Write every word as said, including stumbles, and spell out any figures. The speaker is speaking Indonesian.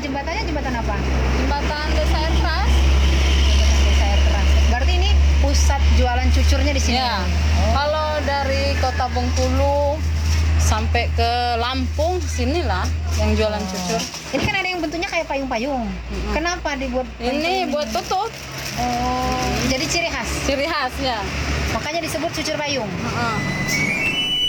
jembatannya jembatan apa? Jembatan Desa Air Keras. Jembatan Desa Air Keras. Berarti ini pusat jualan cucurnya di sini. Ya. Oh. Kalau dari Kota Bengkulu sampai ke Lampung sinilah yang jualan cucur. Ini kan ada yang bentuknya kayak payung-payung. Mm-mm. Kenapa dibuat Ini payung-payung buat tutup, Oh, jadi ciri khas. ciri khasnya. Makanya disebut cucur payung. Heeh.